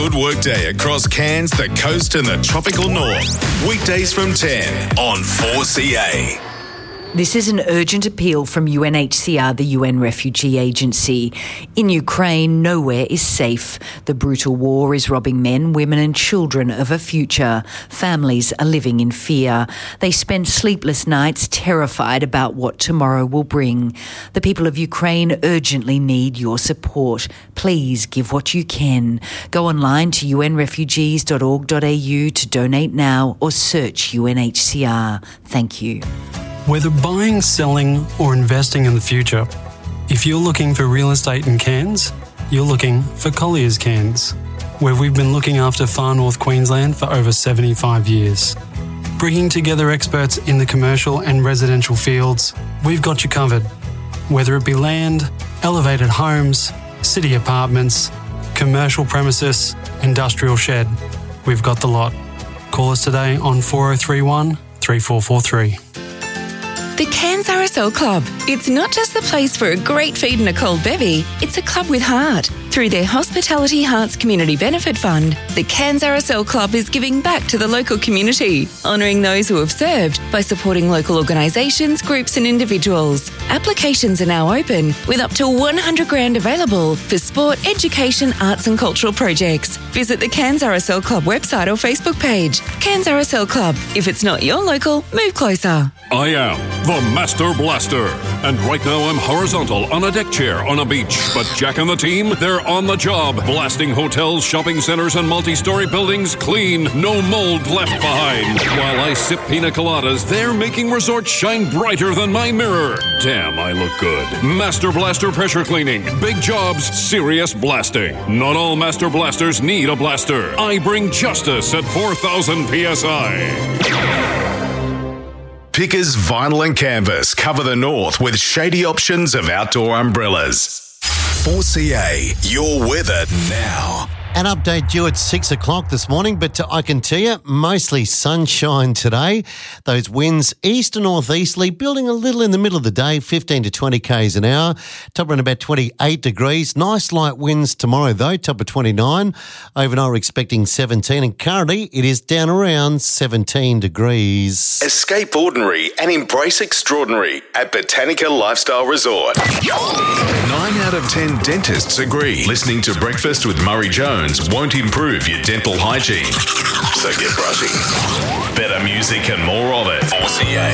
Good work day across Cairns, the coast and the tropical north. Weekdays from 10 on 4CA. This is an urgent appeal from UNHCR, the UN Refugee Agency. In Ukraine, nowhere is safe. The brutal war is robbing men, women and children of a future. Families are living in fear. They spend sleepless nights terrified about what tomorrow will bring. The people of Ukraine urgently need your support. Please give what you can. Go online to unrefugees.org.au to donate now or search UNHCR. Thank you. Whether buying, selling or investing in the future, if you're looking for real estate in Cairns, you're looking for Collier's Cairns, where we've been looking after far north Queensland for over 75 years. Bringing together experts in the commercial and residential fields, we've got you covered. Whether it be land, elevated homes, city apartments, commercial premises, industrial shed, we've got the lot. Call us today on 4031 3443. The Cairns RSL Club. It's not just the place for a great feed and a cold bevy, it's a club with heart. Through their Hospitality Hearts Community Benefit Fund, the Cairns RSL Club is giving back to the local community, honouring those who have served by supporting local organisations, groups and individuals. Applications are now open, with up to $100,000 available for sport, education, arts and cultural projects. Visit the Cairns RSL Club website or Facebook page. Cairns RSL Club. If it's not your local, move closer. I am the Master Blaster, and right now I'm horizontal on a deck chair on a beach. But Jack and the team, they're on the job, blasting hotels, shopping centres and multi-storey buildings clean, no mould left behind. While I sip pina coladas, they're making resorts shine brighter than my mirror. Damn, I look good. Master Blaster Pressure Cleaning. Big jobs, serious blasting. Not all Master Blasters need a blaster. I bring justice at 4,000 PSI. Pickers Vinyl and Canvas cover the north with shady options of outdoor umbrellas. 4CA, your weather now. An update due at 6 o'clock this morning, but I can tell you, mostly sunshine today. Those winds east to northeasterly, building a little in the middle of the day, 15 to 20 k's an hour. Top around about 28 degrees. Nice light winds tomorrow though, top of 29. Overnight we're expecting 17, and currently it is down around 17 degrees. Escape ordinary and embrace extraordinary at Botanica Lifestyle Resort. 9 out of 10 dentists agree listening to Breakfast with Murray Jones won't improve your dental hygiene. So get brushing. Better music and more of it. 4CA.